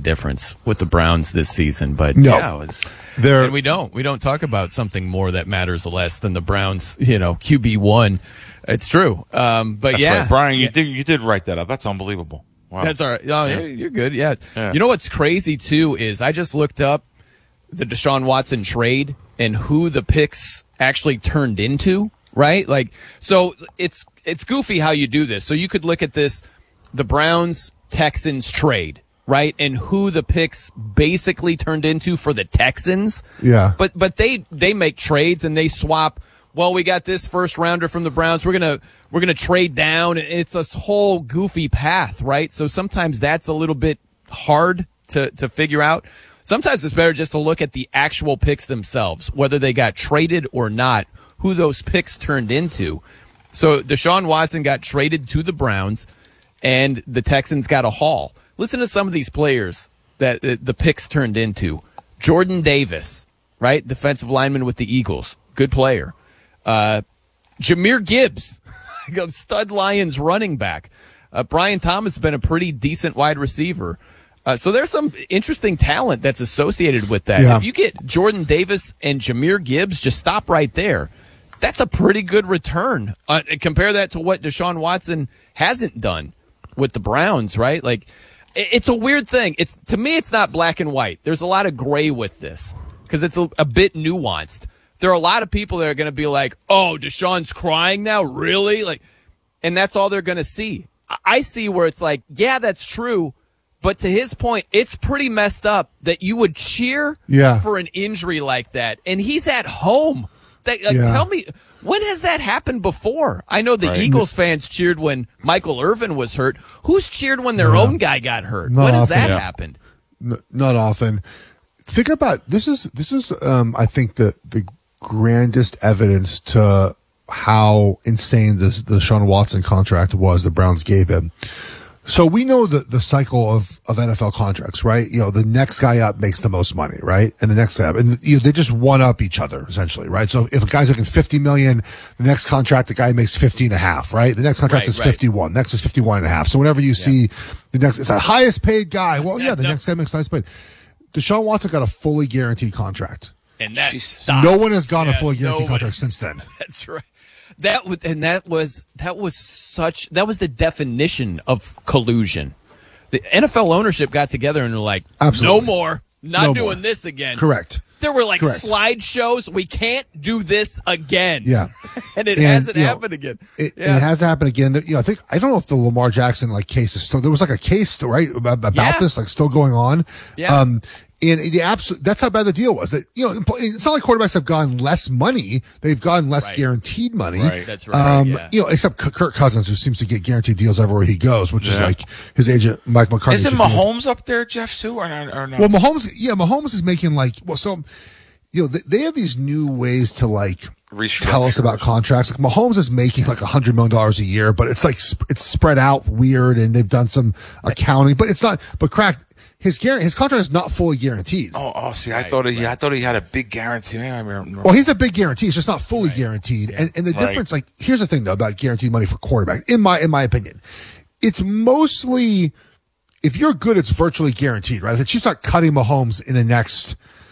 difference with the Browns this season. But no, and we don't talk about something more that matters less than the Browns. QB1. It's true. But that's yeah, right. Brian, you did write that up. That's unbelievable. Wow. That's all right. Oh, yeah. You're good. Yeah. You know what's crazy too is I just looked up the Deshaun Watson trade and who the picks actually turned into. Right? So it's goofy how you do this. So you could look at this, the Browns-Texans trade, right? And who the picks basically turned into for the Texans. Yeah. But they make trades and they swap. Well, we got this first rounder from the Browns. We're gonna trade down. It's this whole goofy path, right? So sometimes that's a little bit hard to figure out. Sometimes it's better just to look at the actual picks themselves, whether they got traded or not, who those picks turned into. So Deshaun Watson got traded to the Browns, and the Texans got a haul. Listen to some of these players that the picks turned into. Jordan Davis, right? Defensive lineman with the Eagles. Good player. Jahmyr Gibbs, stud Lions running back. Brian Thomas has been a pretty decent wide receiver. So there's some interesting talent that's associated with that. Yeah. If you get Jordan Davis and Jahmyr Gibbs, just stop right there. That's a pretty good return. Compare that to what Deshaun Watson hasn't done with the Browns, right? It's a weird thing. To me, it's not black and white. There's a lot of gray with this because it's a bit nuanced. There are a lot of people that are going to be like, oh, Deshaun's crying now? Really? And that's all they're going to see. I see where it's like, yeah, that's true. But to his point, it's pretty messed up that you would cheer for an injury like that. And he's at home. Tell me, when has that happened before? I know the Eagles fans cheered when Michael Irvin was hurt. Who's cheered when their own guy got hurt? When has that happened? Not often. Think about this is I think the grandest evidence to how insane the Deshaun Watson contract was the Browns gave him. So we know the cycle of NFL contracts, right? The next guy up makes the most money, right? And the next guy up, and they just one up each other essentially, right? So if a guy's making $50 million, the next contract, the guy makes 50.5, right? The next contract is 51. Next is 51.5. So whenever you see the next, it's the highest paid guy. Well, the next guy makes the highest paid. Deshaun Watson got a fully guaranteed contract. And that stopped. No one has gone a fully guaranteed contract since then. That's right. That was the definition of collusion. The NFL ownership got together and were like, absolutely. No more, not doing this again. Correct. There were slideshows. We can't do this again. Yeah. and it hasn't happened again. It hasn't happened again. I don't know if the Lamar Jackson case is still, there was a case, right, about this, still going on. Yeah. And that's how bad the deal was. That it's not like quarterbacks have gotten less money; they've gotten less guaranteed money. Right, that's right. Except Kirk Cousins, who seems to get guaranteed deals everywhere he goes, which is like his agent Mike McCarthy. Isn't Mahomes up there, Jeff, too, or no? Well, Mahomes is making they have these new ways to tell us about contracts. Mahomes is making $100 million a year, but it's it's spread out weird, and they've done some accounting, but it's not. But crack. His contract is not fully guaranteed. Oh, see, I thought he had a big guarantee. Well, he's a big guarantee. It's just not fully guaranteed. Yeah. And the difference, here's the thing though about guaranteed money for quarterbacks. In my opinion, it's mostly, if you're good, it's virtually guaranteed, right? The Chiefs not cutting Mahomes in the next.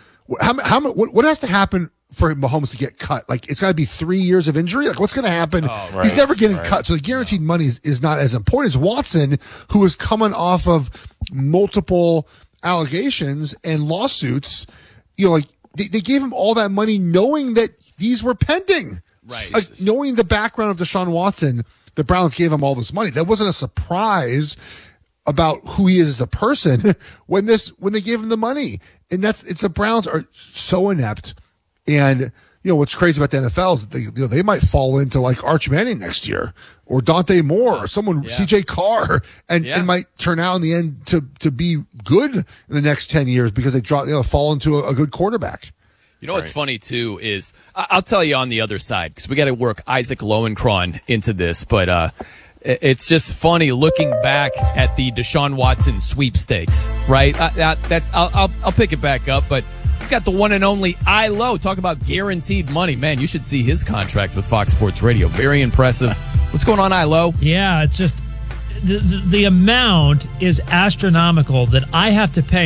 What has to happen for Mahomes to get cut? It's got to be 3 years of injury. What's going to happen? He's never getting cut. So the guaranteed money is not as important as Watson, who is coming off of multiple allegations and lawsuits. They gave him all that money knowing that these were pending. Right. Knowing the background of Deshaun Watson, the Browns gave him all this money. That wasn't a surprise about who he is as a person when they gave him the money. And the Browns are so inept. And what's crazy about the NFL is that they might fall into Arch Manning next year, or Dante Moore, or someone CJ Carr, and might turn out in the end to be good in the next 10 years because they fall into a good quarterback. What's funny too is I'll tell you on the other side, because we got to work Isaac Lowenkron into this, but it's just funny looking back at the Deshaun Watson sweepstakes, right? I'll pick it back up, but we've got the one and only ILO. Talk about guaranteed money. Man, you should see his contract with Fox Sports Radio. Very impressive. What's going on, ILO? Yeah, it's just the amount is astronomical that I have to pay